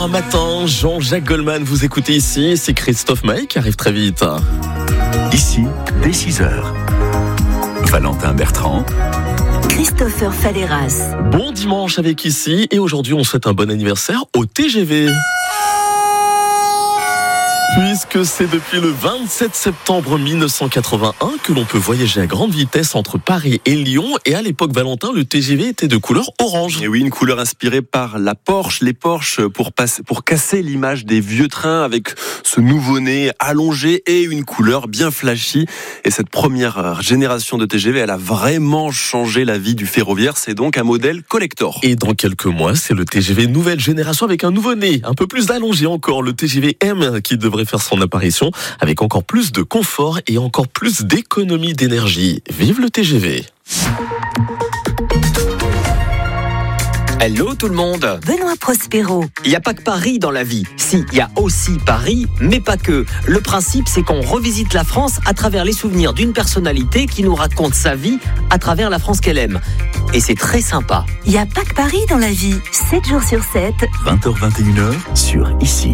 Un matin, Jean-Jacques Goldman, vous écoutez ici, c'est Christophe Maé qui arrive très vite. Ici, dès 6h. Valentin Bertrand. Christopher Falleras. Bon dimanche avec ici, et aujourd'hui on souhaite un bon anniversaire au TGV. Puisque c'est depuis le 27 septembre 1981 que l'on peut voyager à grande vitesse entre Paris et Lyon. Et à l'époque, Valentin, le TGV était de couleur orange. Et oui, une couleur inspirée par la Porsche. Les Porsche pour casser l'image des vieux trains avec ce nouveau-né allongé et une couleur bien flashy. Et cette première génération de TGV, elle a vraiment changé la vie du ferroviaire. C'est donc un modèle collector. Et dans quelques mois, c'est le TGV nouvelle génération avec un nouveau-né, un peu plus allongé encore, le TGV M, qui devrait faire son apparition avec encore plus de confort et encore plus d'économie d'énergie. Vive le TGV! Hello tout le monde. Benoît Prospero. Il n'y a pas que Paris dans la vie. Si, il y a aussi Paris, mais pas que. Le principe, c'est qu'on revisite la France à travers les souvenirs d'une personnalité qui nous raconte sa vie à travers la France qu'elle aime. Et c'est très sympa. Il n'y a pas que Paris dans la vie. 7 jours sur 7. 20h-21h sur Ici.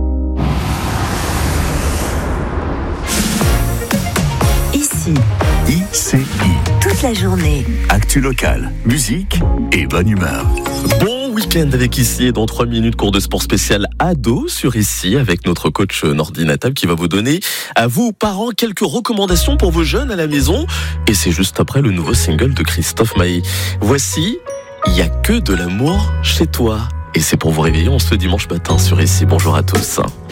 Ici, ICI. toute la journée. Actu locale, musique et bonne humeur. Bon week-end avec Ici, et dans 3 minutes, cours de sport spécial ado sur Ici avec notre coach Nordi Natab qui va vous donner à vous, parents, quelques recommandations pour vos jeunes à la maison. Et c'est juste après le nouveau single de Christophe Maé. Voici Il y a que de l'amour chez toi. Et c'est pour vous réveiller ce dimanche matin sur Ici. Bonjour à tous.